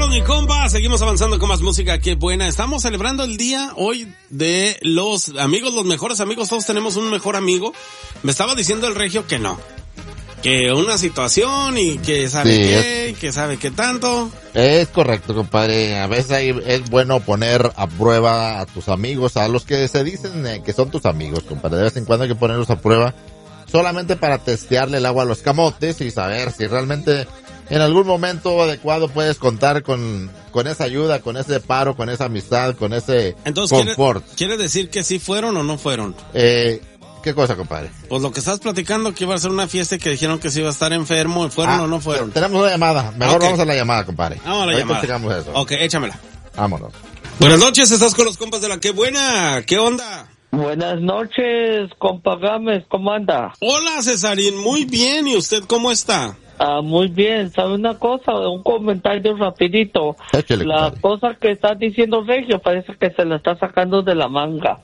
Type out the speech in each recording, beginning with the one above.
Saludos, mi compa. Seguimos avanzando con más música. Qué buena. Estamos celebrando el día hoy de los amigos, los mejores amigos. Todos tenemos un mejor amigo. Me estaba diciendo el Regio que no. Que una situación y que sabe qué, que sabe qué tanto. Es correcto, compadre. A veces es bueno poner a prueba a tus amigos, a los que se dicen que son tus amigos, compadre. De vez en cuando hay que ponerlos a prueba solamente para testearle el agua a los camotes y saber si realmente en algún momento adecuado puedes contar con esa ayuda, con ese paro, con esa amistad, con ese confort. ¿Quiere decir que sí fueron o no fueron? ¿Qué cosa, compadre? Pues lo que estás platicando, que iba a ser una fiesta y que dijeron que sí iba a estar enfermo, ¿fueron o no fueron? Tenemos una llamada. Mejor vamos a la llamada, compadre. Vamos a la llamada. Checamos eso. Ok, échamela. Vámonos. Buenas noches, estás con los compas de la Qué Buena. ¿Qué onda? Buenas noches, compa Gámez, ¿cómo anda? Hola, Cesarín, muy bien. ¿Y usted cómo está? Muy bien. ¿Sabe una cosa? Un comentario rapidito. Échale, la compadre. cosa que está diciendo Regio parece que se la está sacando de la manga.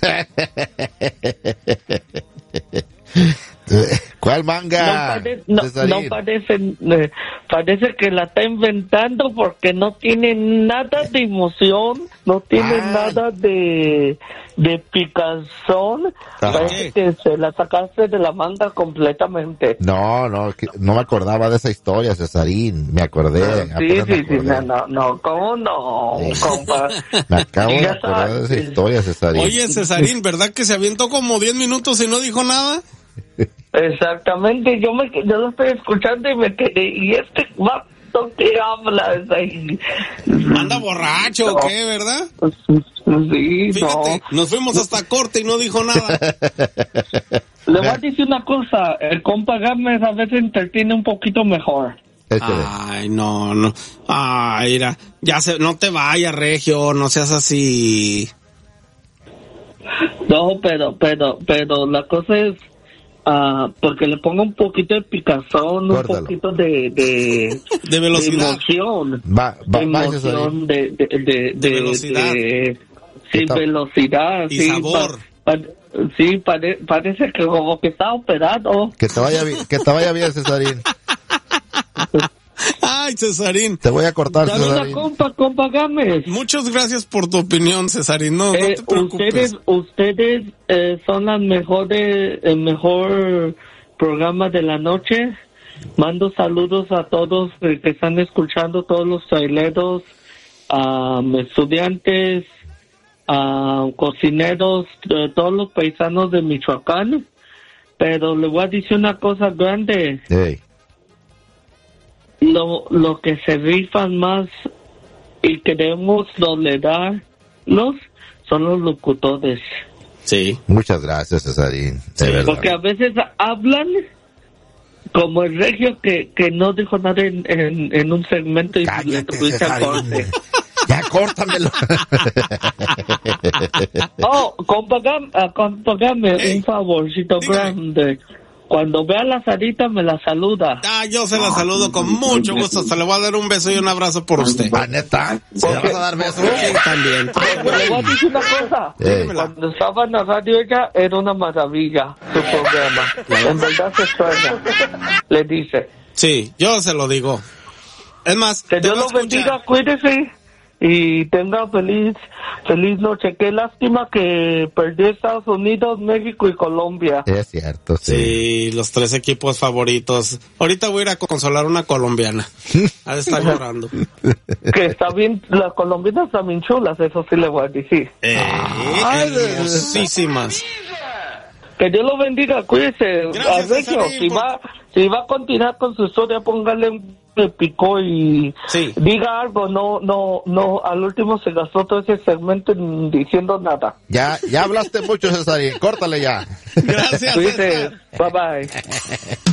¿Cuál manga? Parece que la está inventando porque no tiene nada de emoción, no tiene nada de picazón. Parece que se la sacaste de la manga completamente. No me acordaba de esa historia, Cesarín. Me acordé. Sí, no, ¿cómo no, compa? Me acabo de acordar de esa historia, Cesarín. Oye, Cesarín, ¿verdad que se aventó como 10 minutos y no dijo nada? Exactamente, yo lo estoy escuchando y me quedé, y este vato que habla es ahí. ¿Anda borracho o qué, verdad? Sí, fíjate, nos fuimos hasta corte y no dijo nada. Le voy a decir una cosa, el compa Gámez a veces entretiene un poquito mejor. Ay, no. Ay, mira, no te vayas, Regio, no seas así. No, pero la cosa es porque le pongo un poquito de picazón, Córtalo. un poquito de velocidad, de emoción, de velocidad, sí, velocidad, y sí, sabor. Parece que como que está operado. Que te vaya bien, Cesarín. Ay, Cesarín. Te voy a cortar, Cesarín. Compa Gámez. Muchas gracias por tu opinión, Cesarín. No te preocupes. Ustedes son las mejores, el mejor programa de la noche. Mando saludos a todos que están escuchando, todos los traileros, estudiantes, cocineros, todos los paisanos de Michoacán. Pero le voy a decir una cosa grande. Hey. Lo que se rifan más y queremos tolerarlos son los locutores. Sí. Muchas gracias, Cesarín. Sí, porque a veces hablan como el Regio que no dijo nada en un segmento y le tuviste a corte. Ya, córtamelo. Compa Gámez, un favorcito grande. Cuando vea a la Sarita me la saluda. Yo se la saludo con mucho gusto. Se le voy a dar un beso y un abrazo por usted. ¿Neta? ¿Se le vas a dar besos? Sí, también. Le voy a decir una cosa. Cuando estaba en la radio ella era una maravilla su programa. En verdad se extraña. Le dice. Sí, yo se lo digo. Es más, que Dios lo bendiga, cuídese y tenga feliz noche. Qué lástima que perdió Estados Unidos, México y Colombia. Es cierto, sí, los 3 equipos favoritos. Ahorita voy a ir a consolar una colombiana. Ha de estar llorando. Que está bien, las colombianas están bien chulas, eso sí le voy a decir. Hermosísimas. Que Dios lo bendiga, cuídese. Gracias, Regio, si va a continuar con su historia, póngale un picó y diga algo. No, al último se gastó todo ese segmento diciendo nada. Ya hablaste mucho, Cesarín. Córtale ya. Gracias, César. Bye bye.